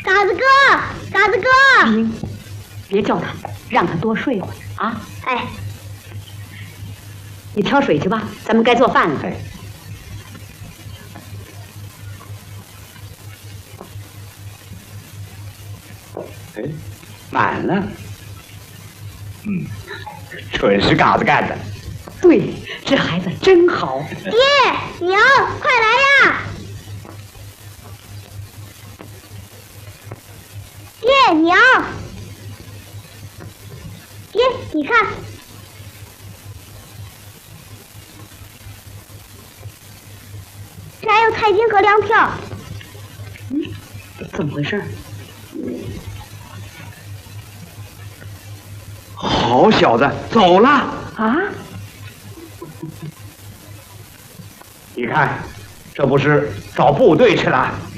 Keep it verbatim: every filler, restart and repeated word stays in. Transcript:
嘎子哥，嘎子哥， 冰，别叫他，让他多睡会儿啊。 哎， 你挑水去吧，咱们该做饭了。 哎，哎，满了。嗯，准是嘎子干的。 对，这孩子真好。 爹娘，快来呀！爹娘，爹，你看，这还有菜金和粮票。 嗯，怎么回事？ 好小子，走了啊！ 你看，这不是找部队去了？